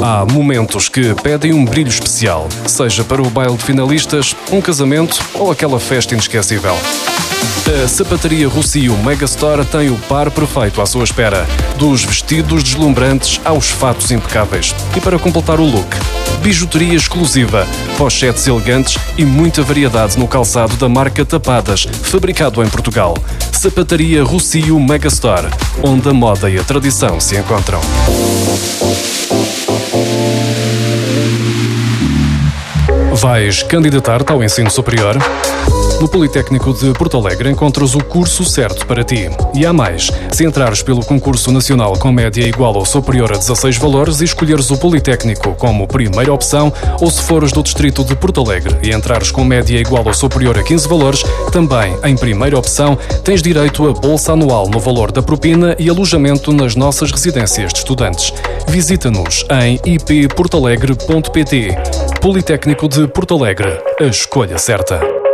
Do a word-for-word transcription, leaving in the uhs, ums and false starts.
Há momentos que pedem um brilho especial, seja para o baile de finalistas, um casamento ou aquela festa inesquecível. A Sapataria Rossio Megastore tem o par perfeito à sua espera, dos vestidos deslumbrantes aos fatos impecáveis. E para completar o look, bijuteria exclusiva, pochetes elegantes e muita variedade no calçado da marca Tapadas, fabricado em Portugal. Sapataria Rossio Megastore, onde a moda e a tradição se encontram. Vais candidatar-te ao ensino superior? No Politécnico de Porto Alegre encontras o curso certo para ti. E há mais. Se entrares pelo concurso nacional com média igual ou superior a dezasseis valores e escolheres o Politécnico como primeira opção, ou se fores do distrito de Porto Alegre e entrares com média igual ou superior a quinze valores, também em primeira opção, tens direito a bolsa anual no valor da propina e alojamento nas nossas residências de estudantes. Visita-nos em i p porto alegre ponto p t. Politécnico de Porto Alegre, a escolha certa.